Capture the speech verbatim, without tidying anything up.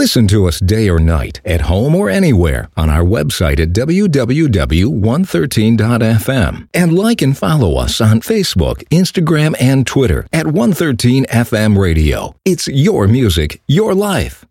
Listen to us day or night, at home or anywhere, on our website at w w w dot one thirteen dot f m. And like and follow us on Facebook, Instagram, and Twitter at one thirteen F M Radio. It's your music, your life.